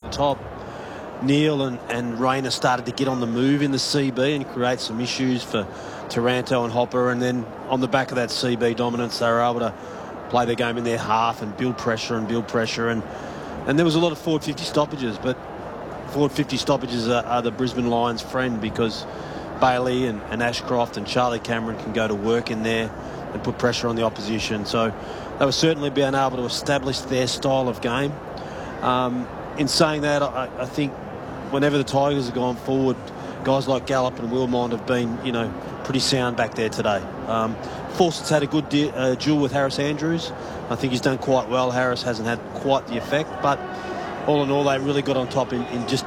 top, Neil and Rayner started to get on the move in the CB and create some issues for Taranto and Hopper. And then on the back of that CB dominance, they were able to play the game in their half and build pressure. And there was a lot of forward 50 stoppages, but forward 50 stoppages are the Brisbane Lions' friend, because Bailey and Ashcroft and Charlie Cameron can go to work in there and put pressure on the opposition. So they were certainly being able to establish their style of game. In saying that, I think whenever the Tigers have gone forward, guys like Gallup and Wilmont have been, pretty sound back there today. Fawcett's had a good duel with Harris Andrews. I think he's done quite well. Harris hasn't had quite the effect, but all in all, they really got on top in just